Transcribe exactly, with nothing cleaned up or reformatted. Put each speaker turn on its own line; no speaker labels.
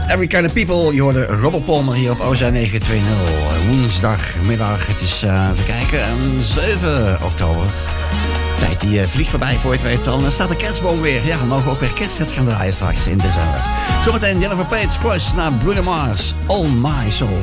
Every Kind of People, je hoorde Robert Palmer hier op O Z negen twee nul. Woensdagmiddag, het is, uh, even kijken, zeven oktober. Tijd die uh, vliegt voorbij, voor je het weet. Dan staat de kerstboom weer. Ja, we mogen ook weer kersthits gaan draaien straks in december. Zometeen Jennifer Page, Crush naar Bruno Mars, All My Soul.